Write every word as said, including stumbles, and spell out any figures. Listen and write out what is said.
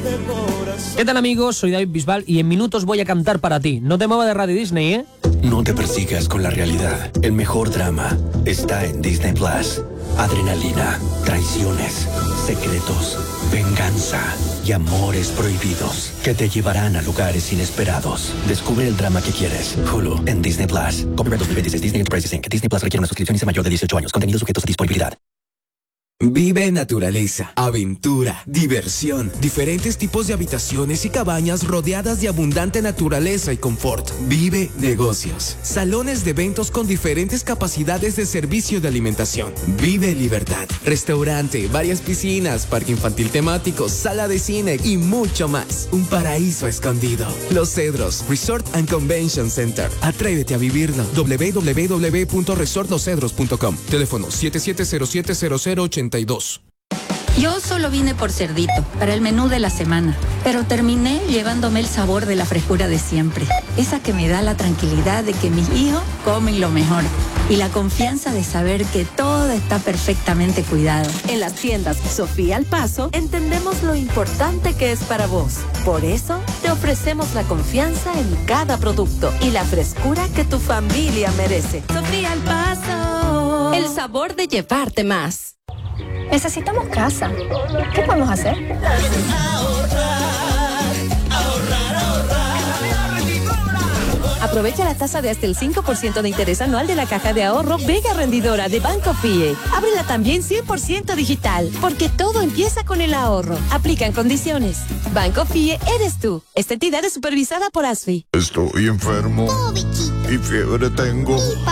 ¿Qué tal, amigos? Soy David Bisbal y en minutos voy a cantar para ti. No te muevas de Radio Disney, ¿eh? No te persigas con la realidad. El mejor drama está en Disney Plus. Adrenalina, traiciones, secretos, venganza y amores prohibidos que te llevarán a lugares inesperados. Descubre el drama que quieres. Hulu en Disney Plus. Copyright dos mil veintiséis Disney Enterprises incorporated. Disney Plus requiere una suscripción y sea mayor de dieciocho años. Contenidos sujetos a disponibilidad. Vive naturaleza, aventura, diversión, diferentes tipos de habitaciones y cabañas rodeadas de abundante naturaleza y confort. Vive negocios, salones de eventos con diferentes capacidades de servicio de alimentación. Vive libertad, restaurante, varias piscinas, parque infantil temático, sala de cine y mucho más. Un paraíso escondido. Los Cedros, Resort and Convention Center. Atrévete a vivirlo. doble u doble u doble u punto resort los cedros punto com. Teléfono siete siete cero siete cero cero ocho dos. Yo solo vine por cerdito, para el menú de la semana, pero terminé llevándome el sabor de la frescura de siempre. Esa que me da la tranquilidad de que mis hijos comen lo mejor y la confianza de saber que todo está perfectamente cuidado. En las tiendas Sofía al Paso entendemos lo importante que es para vos. Por eso te ofrecemos la confianza en cada producto y la frescura que tu familia merece. Sofía al Paso, el sabor de llevarte más. Necesitamos casa. ¿Qué podemos hacer? Ahorrar, ahorrar, ahorrar. Aprovecha la tasa de hasta el cinco por ciento de interés anual de la caja de ahorro Vega Rendidora de Banco Fie. Ábrela también cien por ciento digital, porque todo empieza con el ahorro. Aplican condiciones. Banco Fie eres tú. Esta entidad es supervisada por A S F I. Estoy enfermo. Oh, y fiebre tengo.